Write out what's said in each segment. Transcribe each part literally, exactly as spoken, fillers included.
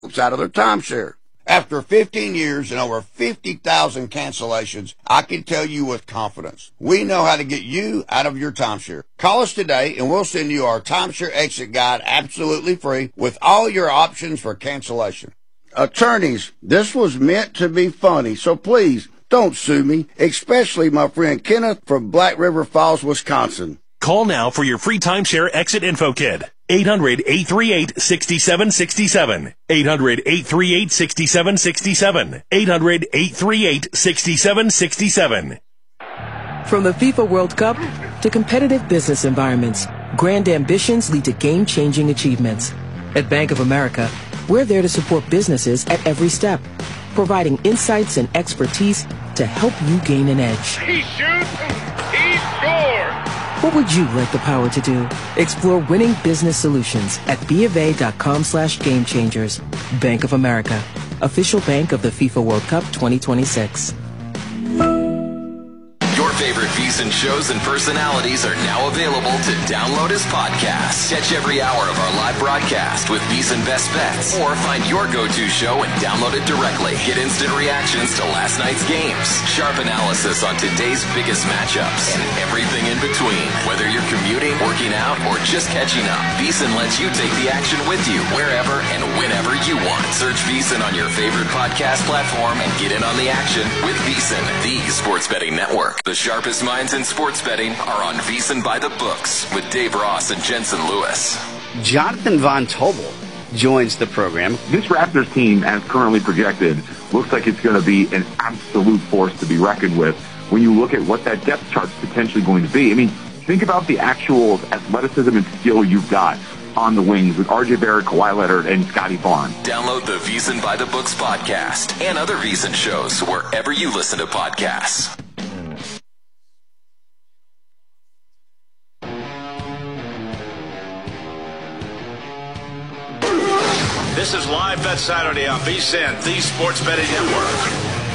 out of their timeshare. After fifteen years and over fifty thousand cancellations, I can tell you with confidence, we know how to get you out of your timeshare. Call us today and we'll send you our timeshare exit guide absolutely free with all your options for cancellation. Attorneys, this was meant to be funny, so please don't sue me, especially my friend Kenneth from Black River Falls, Wisconsin. Call now for your free timeshare exit info kit. eight hundred, eight three eight, six seven six seven. eight hundred, eight three eight, six seven six seven. eight hundred, eight three eight, six seven six seven. From the FIFA World Cup to competitive business environments, grand ambitions lead to game-changing achievements. At Bank of America, we're there to support businesses at every step, providing insights and expertise to help you gain an edge. He shoots, he scores! What would you like the power to do? Explore winning business solutions at BofA.com slash game changers. Bank of America, official bank of the FIFA World Cup twenty twenty-six. Your favorite VSiN shows and personalities are now available to download as podcasts. Catch every hour of our live broadcast with VSiN Best Bets, or find your go-to show and download it directly. Get instant reactions to last night's games, sharp analysis on today's biggest matchups, and everything in between. Whether you're commuting, working out, or just catching up, VSiN lets you take the action with you wherever and whenever you want. Search VSiN on your favorite podcast platform and get in on the action with VSiN, the sports betting network. The sharpest minds in sports betting are on VSiN by the Books with Dave Ross and Jensen Lewis. Jonathan Von Tobel joins the program. This Raptors team, as currently projected, looks like it's going to be an absolute force to be reckoned with when you look at what that depth chart's potentially going to be. I mean, think about the actual athleticism and skill you've got on the wings with R J Barrett, Kawhi Leonard, and Scotty Barnes. Download the VSiN by the Books podcast and other VSiN shows wherever you listen to podcasts. This is Live Bet Saturday on VSiN, the Sports Betting Network.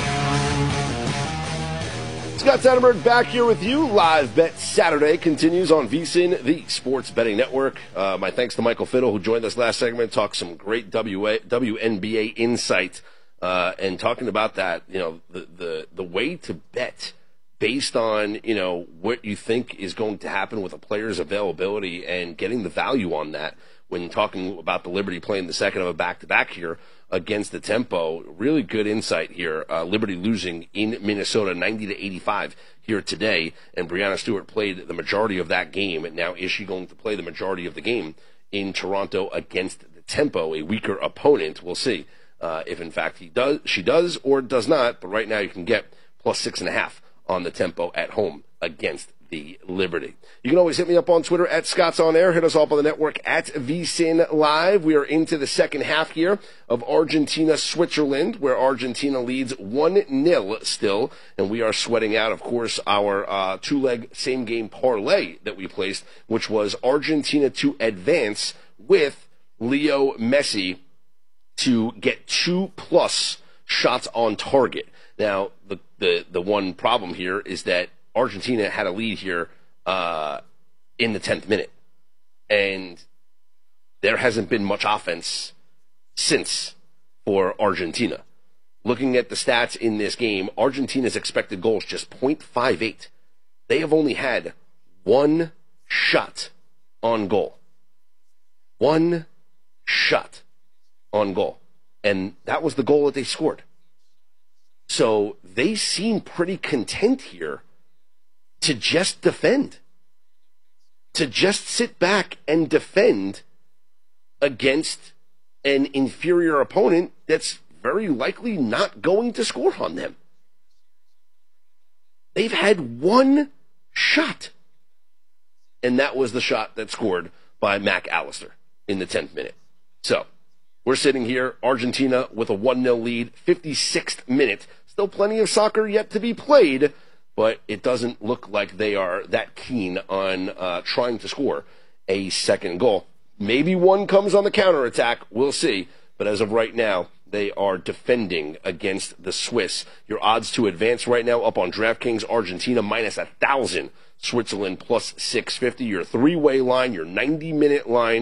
Scott Satterberg back here with you. Live Bet Saturday continues on VSiN, the Sports Betting Network. Uh, my thanks to Michael Fiddle, who joined us last segment, talked some great W A, W N B A insight, uh, and talking about that, you know, the, the, the way to bet based on, you know, what you think is going to happen with a player's availability and getting the value on that. When talking about the Liberty playing the second of a back-to-back here against the Tempo, really good insight here. Uh, Liberty losing in Minnesota ninety to eighty-five here today, and Breanna Stewart played the majority of that game, and now is she going to play the majority of the game in Toronto against the Tempo, a weaker opponent? We'll see uh, if, in fact, he does, she does or does not, but right now you can get plus six and a half on the Tempo at home against the Liberty. You can always hit me up on Twitter at Scott's On Air. Hit us up on the network at VSiN Live. We are into the second half here of Argentina-Switzerland, where Argentina leads one nil still, and we are sweating out, of course, our uh, two-leg same-game parlay that we placed, which was Argentina to advance with Leo Messi to get two-plus shots on target. Now, the, the, the one problem here is that Argentina had a lead here uh, in the tenth minute, and there hasn't been much offense since for Argentina. Looking at the stats in this game, Argentina's expected goals just point five eight. They have only had one shot on goal. One shot on goal. And that was the goal that they scored. So they seem pretty content here to just defend, to just sit back and defend against an inferior opponent that's very likely not going to score on them. They've had one shot, and that was the shot that scored by Mac Allister in the tenth minute. So we're sitting here, Argentina with a one nil lead, fifty-sixth minute. Still plenty of soccer yet to be played, but it doesn't look like they are that keen on uh, trying to score a second goal. Maybe one comes on the counterattack. We'll see. But as of right now, they are defending against the Swiss. Your odds to advance right now up on DraftKings, Argentina minus one thousand, Switzerland plus six fifty. Your three-way line, your ninety-minute line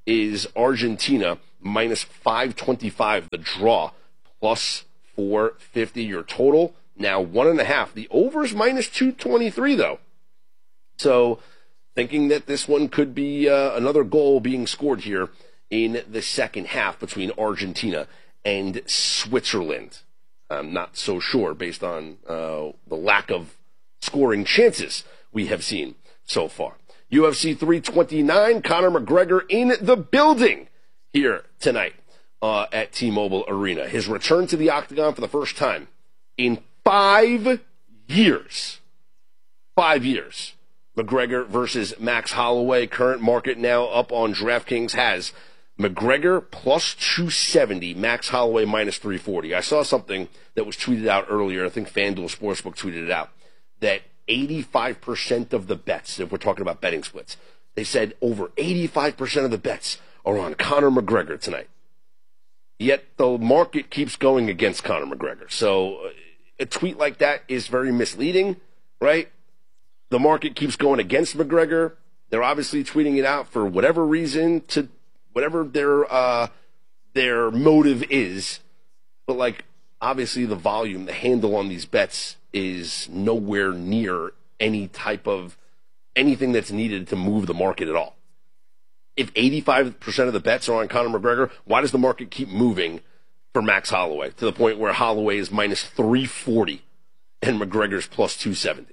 is Argentina minus five twenty-five. The draw plus four fifty. Your total now one and a half. The over is minus two twenty-three though. So thinking that this one could be uh, another goal being scored here in the second half between Argentina and Switzerland. I'm not so sure based on uh, the lack of scoring chances we have seen so far. U F C three twenty-nine, Conor McGregor in the building here tonight uh, at T-Mobile Arena. His return to the octagon for the first time in five years. Five years. McGregor versus Max Holloway. Current market now up on DraftKings has McGregor plus two seventy, Max Holloway minus three forty. I saw something that was tweeted out earlier. I think FanDuel Sportsbook tweeted it out. That eighty-five percent of the bets, if we're talking about betting splits, they said over eighty-five percent of the bets are on Conor McGregor tonight. Yet the market keeps going against Conor McGregor. So a tweet like that is very misleading, right? The market keeps going against McGregor. They're obviously tweeting it out for whatever reason, to whatever their uh, their motive is. But, like, obviously the volume, the handle on these bets is nowhere near any type of anything that's needed to move the market at all. If eighty-five percent of the bets are on Conor McGregor, why does the market keep moving for Max Holloway to the point where Holloway is minus three forty and McGregor's plus two seventy?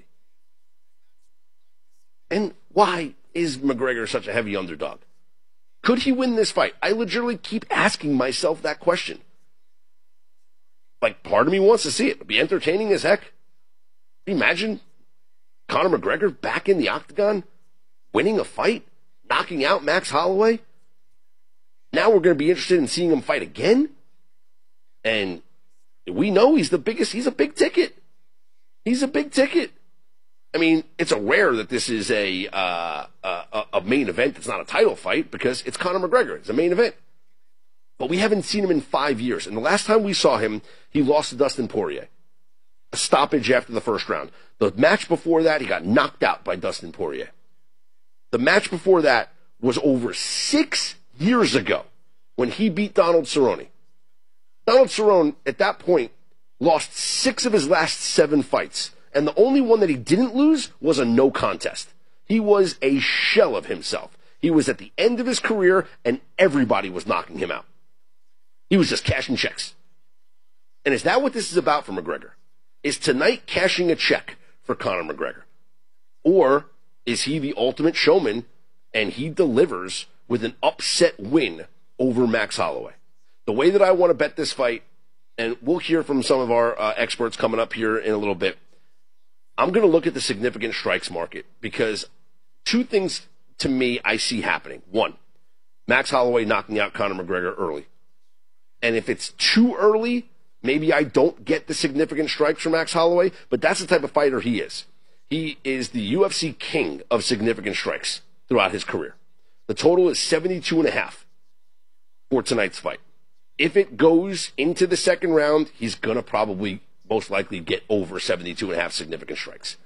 And why is McGregor such a heavy underdog? Could he win this fight? I legitimately keep asking myself that question. Like, part of me wants to see it. It'd be entertaining as heck. Can you imagine Conor McGregor back in the octagon, winning a fight, knocking out Max Holloway? Now we're going to be interested in seeing him fight again? And we know he's the biggest, he's a big ticket. He's a big ticket. I mean, it's a rare that this is a, uh, a a main event that's not a title fight because it's Conor McGregor. It's a main event. But we haven't seen him in five years. And the last time we saw him, he lost to Dustin Poirier. A stoppage after the first round. The match before that, he got knocked out by Dustin Poirier. The match before that was over six years ago when he beat Donald Cerrone. Donald Cerrone, at that point, lost six of his last seven fights. And the only one that he didn't lose was a no contest. He was a shell of himself. He was at the end of his career, and everybody was knocking him out. He was just cashing checks. And is that what this is about for McGregor? Is tonight cashing a check for Conor McGregor? Or is he the ultimate showman, and he delivers with an upset win over Max Holloway? The way that I want to bet this fight, and we'll hear from some of our uh, experts coming up here in a little bit, I'm going to look at the significant strikes market because two things to me I see happening. One, Max Holloway knocking out Conor McGregor early. And if it's too early, maybe I don't get the significant strikes from Max Holloway, but that's the type of fighter he is. He is the U F C king of significant strikes throughout his career. The total is seventy-two and a half for tonight's fight. If it goes into the second round, he's going to probably most likely get over seventy-two and a half significant strikes.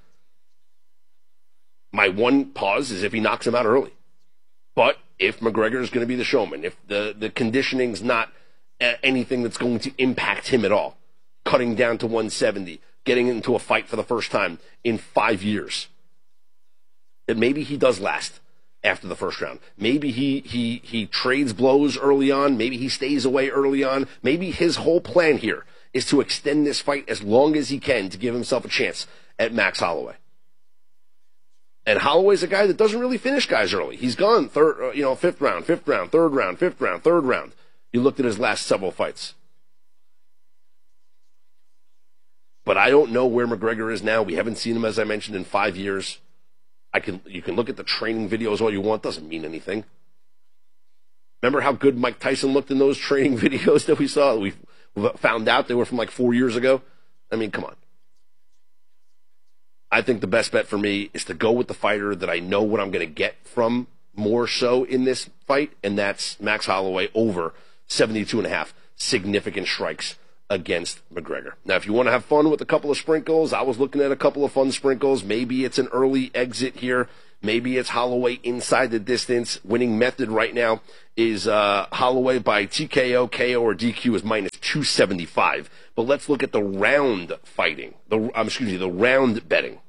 My one pause is if he knocks him out early. But if McGregor is going to be the showman, if the, the conditioning's not anything that's going to impact him at all, cutting down to one seventy, getting into a fight for the first time in five years, then maybe he does last after the first round. Maybe he, he, he trades blows early on. Maybe he stays away early on. Maybe his whole plan here is to extend this fight as long as he can to give himself a chance at Max Holloway. And Holloway's a guy that doesn't really finish guys early. He's gone third, uh, you know, fifth round, fifth round, third round, fifth round, third round. You looked at his last several fights. But I don't know where McGregor is now. We haven't seen him, as I mentioned, in five years. I can you can look at the training videos all you want. Doesn't mean anything. Remember how good Mike Tyson looked in those training videos that we saw? We found out they were from like four years ago. I mean, come on. I think the best bet for me is to go with the fighter that I know what I'm going to get from more so in this fight, and that's Max Holloway over seventy-two and a half significant strikes against McGregor. Now, if you want to have fun with a couple of sprinkles, I was looking at a couple of fun sprinkles. Maybe it's an early exit here. Maybe it's Holloway inside the distance. Winning method right now is uh, Holloway by T K O, K O, or D Q is minus two seventy-five. But let's look at the round fighting. The um, excuse me, the round betting.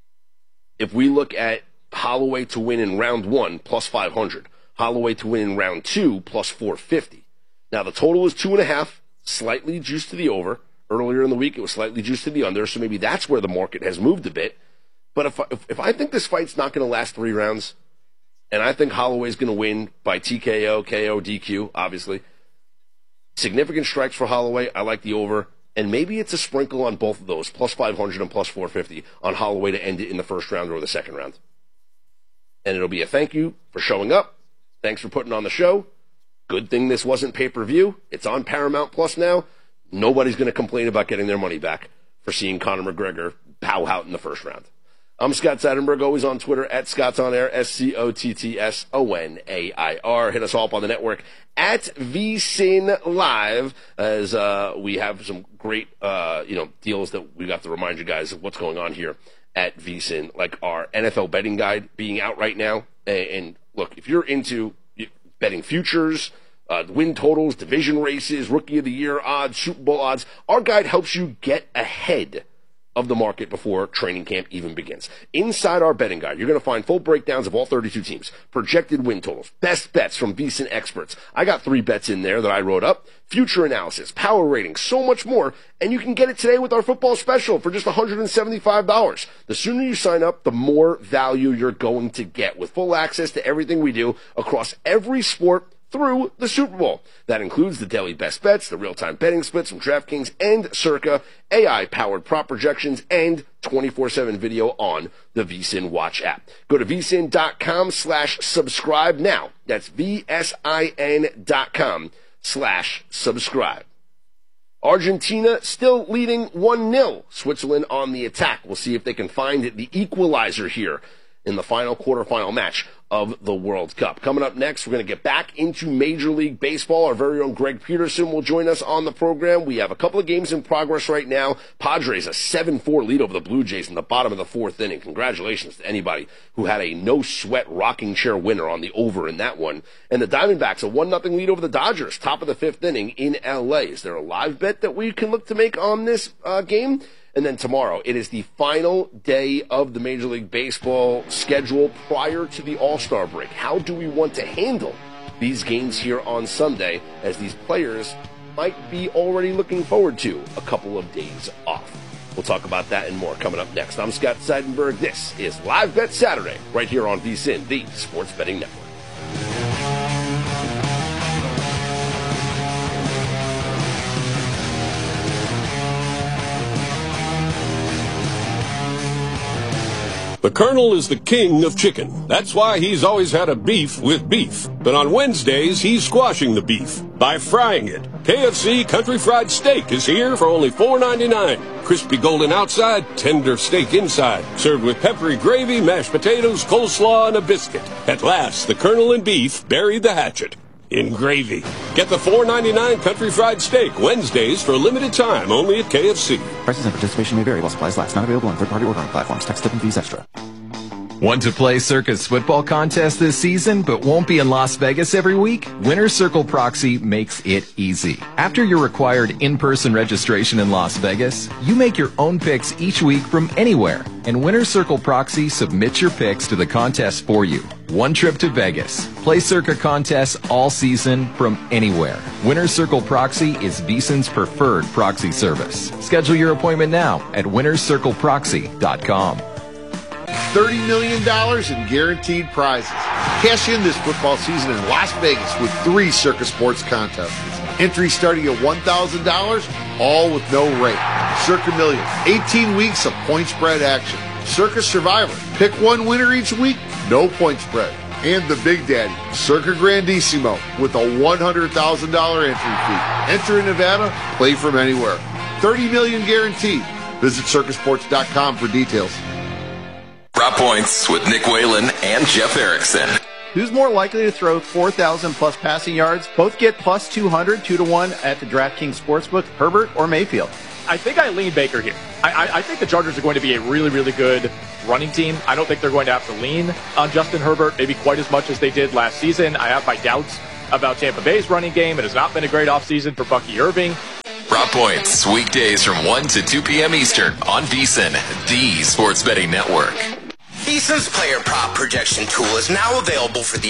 If we look at Holloway to win in round one, plus five hundred. Holloway to win in round two, plus four fifty. Now, the total is two and a half, slightly juiced to the over. Earlier in the week, it was slightly juiced to the under, so maybe that's where the market has moved a bit. But if, if, if I think this fight's not going to last three rounds, and I think Holloway's going to win by T K O, K O, D Q, obviously, significant strikes for Holloway. I like the over. And maybe it's a sprinkle on both of those, plus five hundred and plus four fifty on Holloway to end it in the first round or the second round. And it'll be a thank you for showing up. Thanks for putting on the show. Good thing this wasn't pay-per-view. It's on Paramount Plus now. Nobody's going to complain about getting their money back for seeing Conor McGregor pow out in the first round. I'm Scott Seidenberg, always on Twitter, at Scott's On Air, S C O T T S O N A I R. Hit us all up on the network at V S I N Live, as uh, we have some great uh, you know deals that we got to remind you guys of what's going on here at V S I N, like our N F L betting guide being out right now. And, and look, if you're into betting futures, uh, win totals, division races, rookie of the year odds, Super Bowl odds, our guide helps you get ahead of the market before training camp even begins. Inside our betting guide, you're going to find full breakdowns of all thirty-two teams, projected win totals, best bets from V S I N experts. I got three bets in there that I wrote up, future analysis, power ratings, so much more, and you can get it today with our football special for just one hundred seventy-five dollars. The sooner you sign up, the more value you're going to get with full access to everything we do across every sport through the Super Bowl. That includes the daily best bets, the real-time betting splits from DraftKings and Circa, A I-powered prop projections, and twenty-four seven video on the V S I N Watch app. Go to vsin.com slash subscribe now. That's V-S-I-N dot com slash subscribe. Argentina still leading one nil. Switzerland on the attack. We'll see if they can find the equalizer here in the final quarterfinal match of the World Cup. Coming up next, we're going to get back into Major League Baseball. Our very own Greg Peterson will join us on the program. We have a couple of games in progress right now. Padres, a seven four lead over the Blue Jays in the bottom of the fourth inning. Congratulations to anybody who had a no-sweat rocking chair winner on the over in that one. And the Diamondbacks, a one nothing lead over the Dodgers, top of the fifth inning in L A. Is there a live bet that we can look to make on this uh, game? And then tomorrow, it is the final day of the Major League Baseball schedule prior to the All-Star break. How do we want to handle these games here on Sunday, as these players might be already looking forward to a couple of days off? We'll talk about that and more coming up next. I'm Scott Seidenberg. This is Live Bet Saturday, right here on V S I N, the Sports Betting Network. The Colonel is the king of chicken. That's why he's always had a beef with beef. But on Wednesdays, he's squashing the beef by frying it. K F C Country Fried Steak is here for only four ninety-nine. Crispy golden outside, tender steak inside. Served with peppery gravy, mashed potatoes, coleslaw, and a biscuit. At last, the Colonel and beef buried the hatchet in gravy. Get the four ninety-nine Country Fried Steak Wednesdays for a limited time only at K F C. Prices and participation may vary while supplies last. Not available on third-party ordering platforms. Tax, tip, and fees extra. Want to play Circa's football contest this season but won't be in Las Vegas every week? Winner's Circle Proxy makes it easy. After your required in-person registration in Las Vegas, you make your own picks each week from anywhere, and Winner's Circle Proxy submits your picks to the contest for you. One trip to Vegas. Play Circa contests all season from anywhere. Winner's Circle Proxy is V S I N's preferred proxy service. Schedule your appointment now at winners circle proxy dot com. thirty million dollars in guaranteed prizes. Cash in this football season in Las Vegas with three Circa Sports contests. Entry starting at one thousand dollars, all with no rate. Circa Million, eighteen weeks of point spread action. Circa Survivor, pick one winner each week, no point spread. And the Big Daddy, Circa Grandissimo, with a one hundred thousand dollars entry fee. Enter in Nevada, play from anywhere. thirty million dollars guaranteed. Visit circa sports dot com for details. Drop Points with Nick Whalen and Jeff Erickson. Who's more likely to throw four thousand plus passing yards? Both get plus two hundred, two to one at the DraftKings Sportsbook, Herbert or Mayfield. I think I lean Baker here. I, I, I think the Chargers are going to be a really, really good running team. I don't think they're going to have to lean on Justin Herbert maybe quite as much as they did last season. I have my doubts about Tampa Bay's running game. It has not been a great offseason for Bucky Irving. Raw Points, weekdays from one to two p.m. Eastern on VSiN, the Sports Betting Network. VSiN's player prop projection tool is now available for the